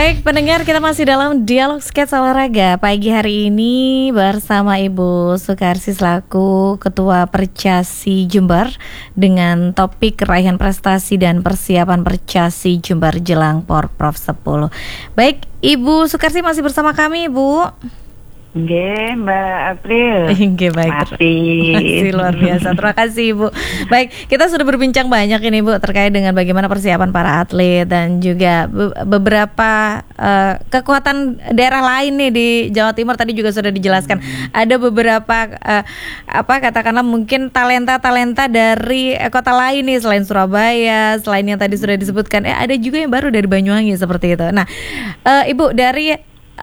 Baik pendengar, kita masih dalam dialog sketsa olahraga pagi hari ini bersama Ibu Sukarsi selaku Ketua Percasi Jember dengan topik raihan prestasi dan persiapan Percasi Jember jelang Porprov 10. Baik, Ibu Sukarsi masih bersama kami, Ibu. Nggih, Mbak April. Nggih, baik. Masih luar biasa. Terima kasih, Ibu. Baik, kita sudah berbincang banyak ini, Bu, terkait dengan bagaimana persiapan para atlet dan juga beberapa kekuatan daerah lain nih di Jawa Timur tadi juga sudah dijelaskan. Ada beberapa katakanlah mungkin talenta-talenta dari kota lain nih selain Surabaya, selain yang tadi sudah disebutkan. Ada juga yang baru dari Banyuwangi seperti itu. Nah, Ibu, dari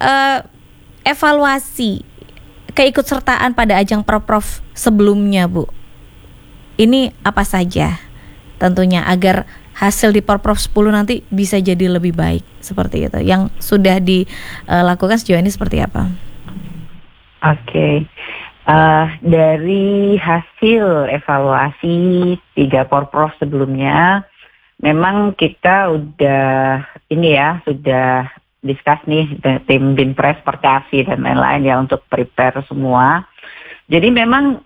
evaluasi keikutsertaan pada ajang Porprov sebelumnya, Bu, ini apa saja tentunya agar hasil di Porprov 10 nanti bisa jadi lebih baik seperti itu. Yang sudah dilakukan sejauh ini seperti apa? Oke. Dari hasil evaluasi 3 Porprov sebelumnya, memang kita sudah discuss nih tim Binpres, Percasi dan lain-lain ya untuk prepare semua. Jadi memang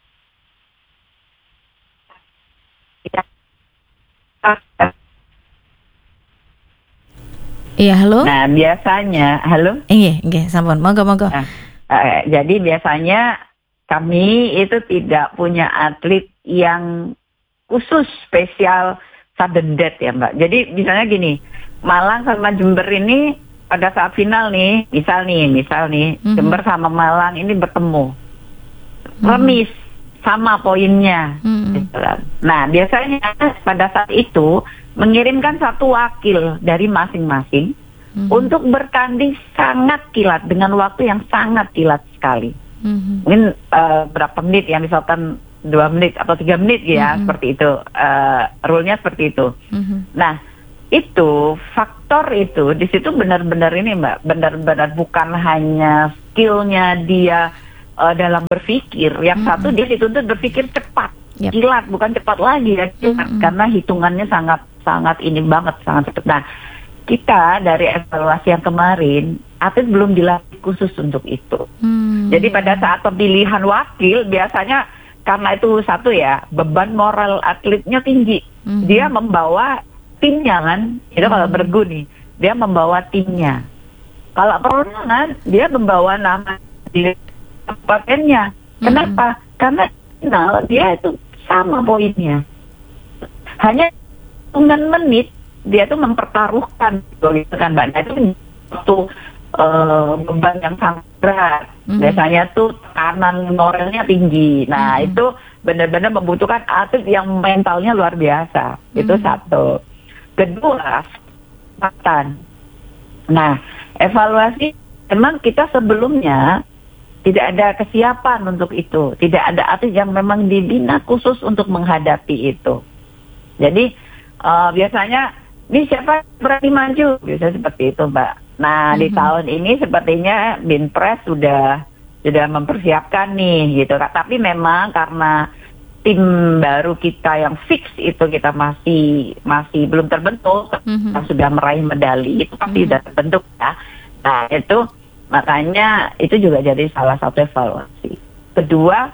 iya, halo. Nah, biasanya Iya, sampun. Monggo. Nah, jadi biasanya kami itu tidak punya atlet yang khusus spesial sudden death ya, Mbak. Jadi misalnya gini, Malang sama Jember ini pada saat final nih, misal nih, Jember sama Malang ini bertemu, remis sama poinnya. Gitu kan. Nah, biasanya pada saat itu mengirimkan satu wakil dari masing-masing untuk bertanding sangat kilat dengan waktu yang sangat kilat sekali. Mungkin berapa menit yang misalkan 2 menit atau 3 menit ya, seperti itu. Rule-nya seperti itu. Nah, itu faktor itu di situ benar-benar ini, Mbak, benar-benar bukan hanya skillnya dia dalam berpikir. Yang satu dia dituntut berpikir cepat, kilat, bukan cepat lagi ya, karena hitungannya sangat ini banget, sangat cepat. Nah, kita dari evaluasi yang kemarin, atlet belum dilatih khusus untuk itu. Jadi pada saat pemilihan wakil biasanya karena itu satu ya, beban moral atletnya tinggi. Dia membawa timnya kan, itu kalau bergu nih, dia membawa timnya. Kalau perorangan, dia membawa nama di kabupatennya. Kenapa? Karena final dia itu sama poinnya. Hanya hitungan menit dia tuh mempertaruhkan, gitu kan, Mbak. Nah, itu waktu beban yang sangat berat. Biasanya tuh tekanan moralnya tinggi. Nah, itu benar-benar membutuhkan atlet yang mentalnya luar biasa. Itu satu. Kedua, kesempatan. Nah, evaluasi memang kita sebelumnya tidak ada kesiapan untuk itu. Tidak ada atlet yang memang dibina khusus untuk menghadapi itu. Jadi biasanya ini siapa berani maju? Biasanya seperti itu, Mbak. Nah, di tahun ini sepertinya Binpres sudah mempersiapkan nih gitu. Tapi memang karena tim baru kita yang fix itu kita masih belum terbentuk, kita sudah meraih medali itu pasti sudah terbentuk ya. Nah, itu makanya itu juga jadi salah satu evaluasi. Kedua,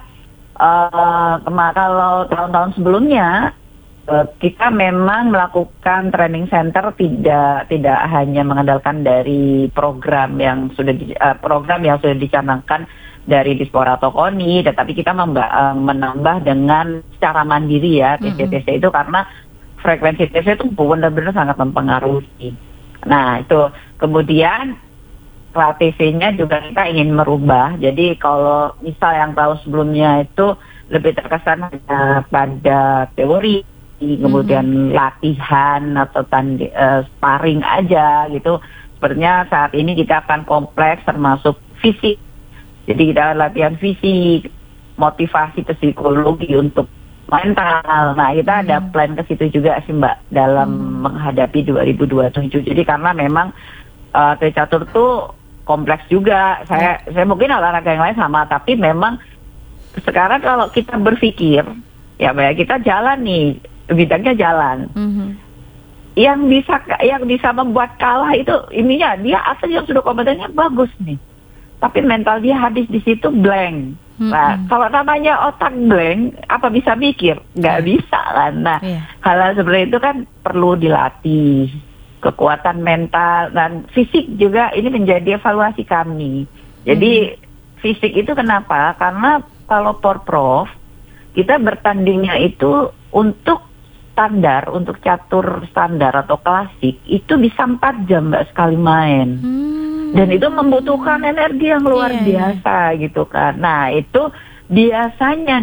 kalau tahun-tahun sebelumnya kita memang melakukan training center tidak hanya mengandalkan dari program yang sudah dicanangkan dari Dispora atau KONI, tetapi kita menambah dengan secara mandiri ya TC itu karena frekuensi TC itu benar-benar sangat mempengaruhi. Nah, itu kemudian TV-nya juga kita ingin merubah. Jadi kalau misal yang tahun sebelumnya itu lebih terkesan pada teori, kemudian latihan atau sparring aja gitu. Sepertinya saat ini kita akan kompleks termasuk fisik. Jadi kita latihan fisik, motivasi psikologi untuk mental. Nah, kita ada plan ke situ juga sih, Mbak, dalam menghadapi 2027. Jadi karena memang catur tuh kompleks juga. Saya mungkin olahraga yang lain sama, tapi memang sekarang kalau kita berpikir, ya Mbak, kita jalan nih, bidangnya jalan. yang bisa membuat kalah itu ininya dia atlet yang sudah kompetennya bagus nih, tapi mental dia habis di situ blank. Nah, kalau namanya otak blank, apa bisa mikir? Nggak bisa kan. Nah, hal-hal seperti itu kan perlu dilatih. Kekuatan mental dan fisik juga ini menjadi evaluasi kami. Jadi fisik itu kenapa? Karena kalau porprov kita bertandingnya itu untuk standar, untuk catur standar atau klasik itu bisa 4 jam Mbak sekali main. Dan itu membutuhkan energi yang luar biasa gitu kan. Nah itu biasanya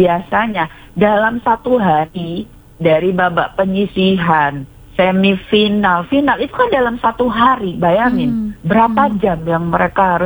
dalam satu hari dari babak penyisihan, semifinal, final itu kan dalam satu hari. Bayangin berapa jam yang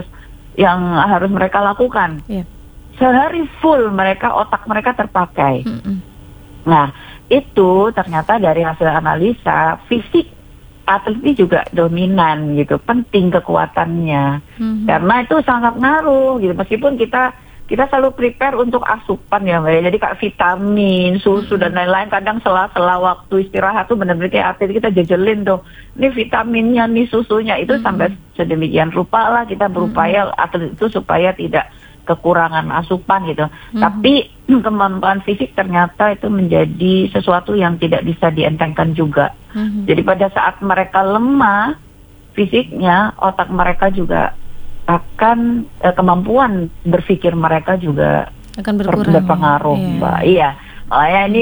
harus mereka lakukan. Sehari full otak mereka terpakai. Nah itu ternyata dari hasil analisa fisik atlet ini juga dominan gitu, penting kekuatannya karena itu sangat ngaruh gitu. Meskipun kita selalu prepare untuk asupan ya Mbak, jadi kayak vitamin, susu dan lain-lain. Kadang sela-sela waktu istirahat tuh benar-benar kayak atlet kita jajelin tuh, ini vitaminnya, nih susunya itu sampai sedemikian rupa lah kita berupaya atlet itu supaya tidak kekurangan asupan gitu. Tapi kemampuan fisik ternyata itu menjadi sesuatu yang tidak bisa dientengkan juga. Jadi pada saat mereka lemah fisiknya, otak mereka juga akan kemampuan berpikir mereka juga akan berpengaruh, Mbak. Iya. Makanya ini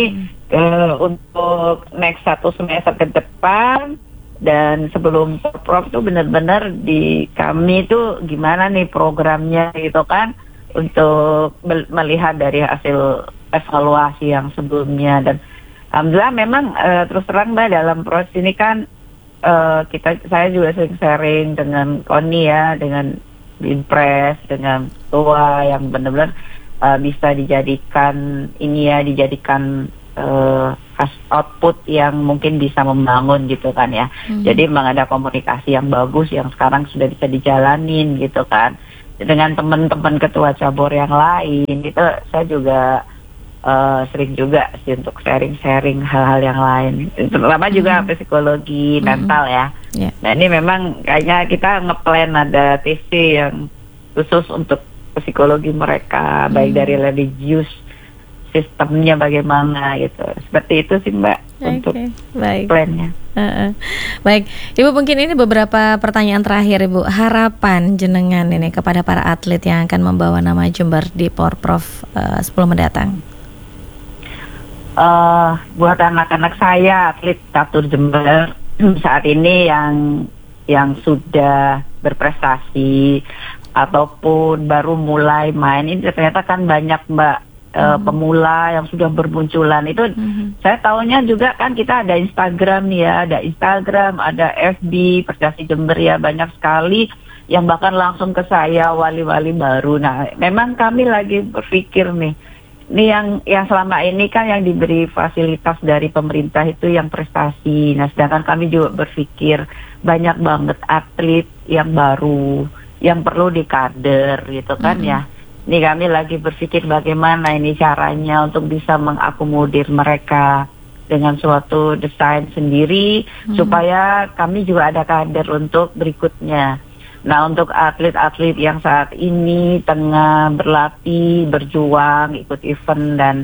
untuk next 1 semester ke depan dan sebelum Prof itu benar-benar di kami itu gimana nih programnya gitu kan, untuk melihat dari hasil evaluasi yang sebelumnya. Dan alhamdulillah memang terus terang Mbak, dalam proses ini kan saya juga sering sharing dengan Koni ya, dengan Binpres, dengan Tua yang benar-benar bisa dijadikan output yang mungkin bisa membangun gitu kan ya. Jadi memang ada komunikasi yang bagus yang sekarang sudah bisa dijalanin gitu kan dengan teman-teman ketua cabur yang lain. Itu saya juga sering juga sih untuk sharing hal-hal yang lain, terutama juga psikologi mental ya. Nah ini memang kayaknya kita ngeplan ada TC yang khusus untuk psikologi mereka, baik dari religius sistemnya bagaimana gitu. Seperti itu sih Mbak untuk plannya. Baik, Ibu, mungkin ini beberapa pertanyaan terakhir Ibu. Harapan jenengan ini kepada para atlet yang akan membawa nama Jember di Porprov 10 mendatang. Buat anak-anak saya atlet catur Jember saat ini yang sudah berprestasi ataupun baru mulai main, ini ternyata kan banyak Mbak pemula yang sudah bermunculan. Itu saya tahunya juga kan kita ada Instagram nih ya, ada FB Prestasi Jember ya, banyak sekali yang bahkan langsung ke saya wali-wali baru. Nah memang kami lagi berpikir nih, ini yang selama ini kan yang diberi fasilitas dari pemerintah itu yang prestasi. Nah sedangkan kami juga berpikir banyak banget atlet yang baru yang perlu dikader gitu kan ya. Ini kami lagi berpikir bagaimana ini caranya untuk bisa mengakomodir mereka dengan suatu desain sendiri supaya kami juga ada kader untuk berikutnya. Nah untuk atlet-atlet yang saat ini tengah berlatih, berjuang, ikut event, dan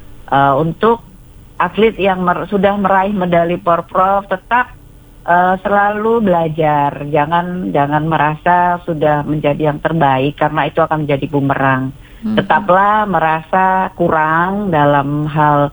untuk atlet yang sudah meraih medali Porprov tetap selalu belajar, jangan merasa sudah menjadi yang terbaik karena itu akan menjadi bumerang. Tetaplah merasa kurang dalam hal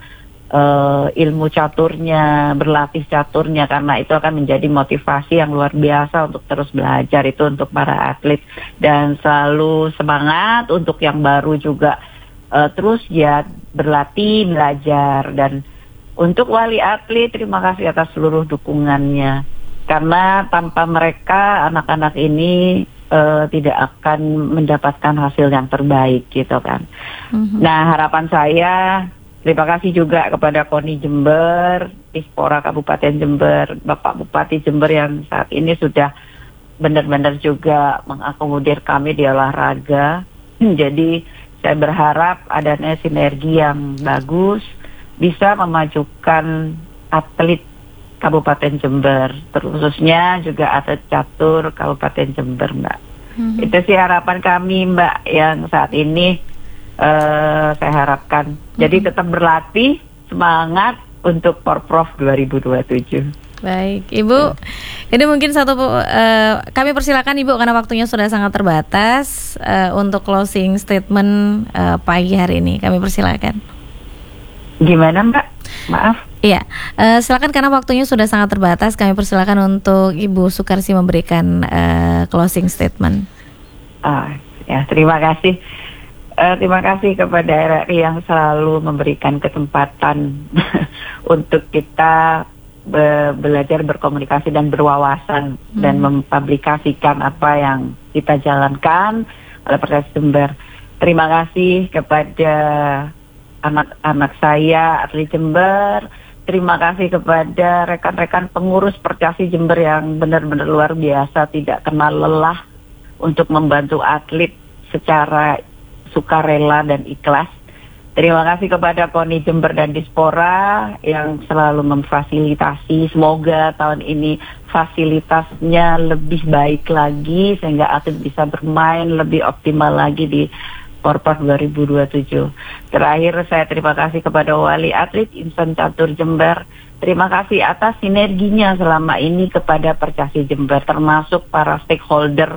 ilmu caturnya, berlatih caturnya, karena itu akan menjadi motivasi yang luar biasa untuk terus belajar. Itu untuk para atlet, dan selalu semangat untuk yang baru juga terus ya berlatih, belajar. Dan untuk wali atlet, terima kasih atas seluruh dukungannya, karena tanpa mereka anak-anak ini tidak akan mendapatkan hasil yang terbaik gitu kan. Nah harapan saya, terima kasih juga kepada KONI Jember, Dispora Kabupaten Jember, Bapak Bupati Jember yang saat ini sudah benar-benar juga mengakomodir kami di olahraga. Jadi saya berharap adanya sinergi yang bagus bisa memajukan atlet Kabupaten Jember, khususnya juga atlet catur Kabupaten Jember, Mbak. Itu sih harapan kami, Mbak, yang saat ini saya harapkan. Jadi tetap berlatih, semangat untuk Porprov 2027. Baik, Ibu. Ini mungkin kami persilakan Ibu karena waktunya sudah sangat terbatas untuk closing statement pagi hari ini. Kami persilakan. Gimana, Mbak? Maaf. Iya, silakan karena waktunya sudah sangat terbatas. Kami persilakan untuk Ibu Sukarsi memberikan closing statement. Ya, terima kasih. Terima kasih kepada RRI yang selalu memberikan kesempatan untuk kita belajar berkomunikasi dan berwawasan dan mempublikasikan apa yang kita jalankan oleh Persib Jember. Terima kasih kepada anak-anak saya atlet Jember. Terima kasih kepada rekan-rekan pengurus Percasi Jember yang benar-benar luar biasa, tidak kenal lelah untuk membantu atlet secara sukarela dan ikhlas. Terima kasih kepada KONI Jember dan Dispora yang selalu memfasilitasi. Semoga tahun ini fasilitasnya lebih baik lagi sehingga atlet bisa bermain lebih optimal lagi di Porprov 2027. Terakhir saya terima kasih kepada wali atlet Insan Catur Jember. Terima kasih atas sinerginya selama ini kepada Percasi Jember, termasuk para stakeholder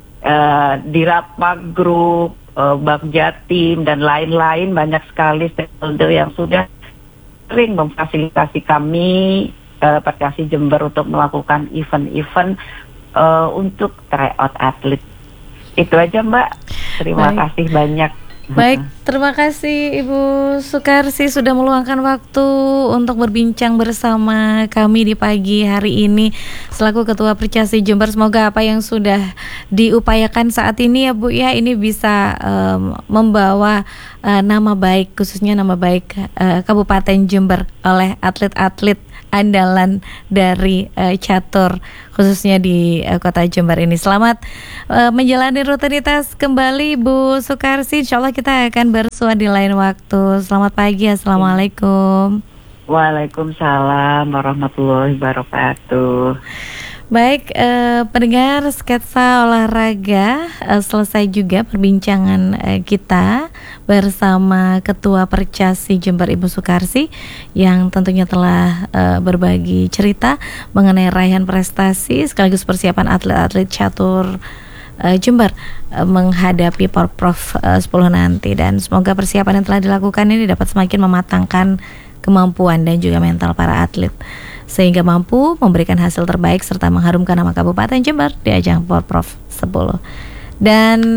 di Rapak Group, Bank Jatim dan lain-lain, banyak sekali stakeholder yang sudah sering memfasilitasi kami Percasi Jember untuk melakukan event-event untuk tryout atlet. Itu aja, Mbak. Terima kasih banyak. Baik, terima kasih Ibu Sukarsi sudah meluangkan waktu untuk berbincang bersama kami di pagi hari ini selaku Ketua Percasi Jember. Semoga apa yang sudah diupayakan saat ini ya Bu ya, ini bisa membawa nama baik, khususnya nama baik Kabupaten Jember oleh atlet-atlet andalan dari catur khususnya di kota Jember ini. Selamat menjalani rutinitas kembali Bu Sukarsi. Insyaallah kita akan bersua di lain waktu. Selamat pagi, Assalamualaikum. Waalaikumsalam warahmatullahi wabarakatuh. Baik, pendengar sketsa olahraga, selesai juga perbincangan kita bersama Ketua Percasi Jember Ibu Sukarsi yang tentunya telah berbagi cerita mengenai raihan prestasi sekaligus persiapan atlet-atlet catur Jember menghadapi Porprov 10 nanti, dan semoga persiapan yang telah dilakukan ini dapat semakin mematangkan kemampuan dan juga mental para atlet sehingga mampu memberikan hasil terbaik serta mengharumkan nama Kabupaten Jember di ajang Porprov 10. Dan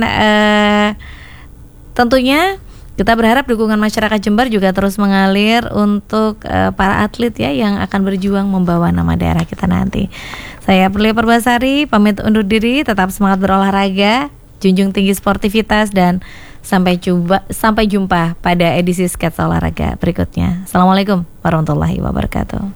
tentunya kita berharap dukungan masyarakat Jember juga terus mengalir untuk para atlet ya yang akan berjuang membawa nama daerah kita nanti. Saya Perlia Perbasari pamit undur diri, tetap semangat berolahraga, junjung tinggi sportivitas, dan sampai jumpa pada edisi sketsa olahraga berikutnya. Assalamualaikum warahmatullahi wabarakatuh.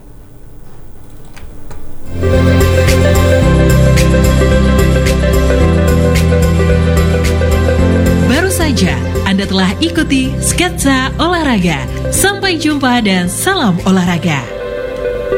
Baru saja Anda telah ikuti sketsa olahraga. Sampai jumpa dan salam olahraga.